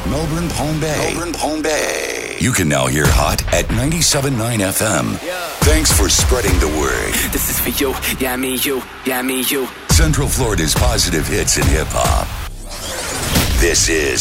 Melbourne, Palm Bay. You can now hear Hot at 97.9 FM. Thanks for spreading the word. This is for you, yeah, me, you, yeah, me, you. Central Florida's positive hits in hip-hop. This is